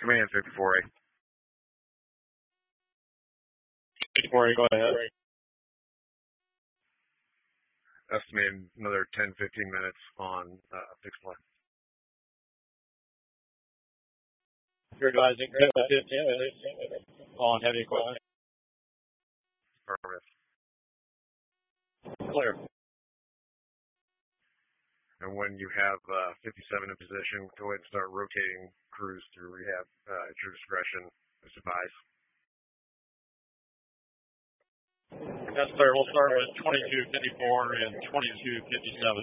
Command 54A. 54A, go ahead. Estimating another 10-15 minutes on fixed line. You're advising 15 minutes on heavy equipment. Affirmative. Clear. And when you have 57 in position, go ahead and start rotating crews through rehab at your discretion as advised. Yes, sir. We'll start with 2254 and 2257.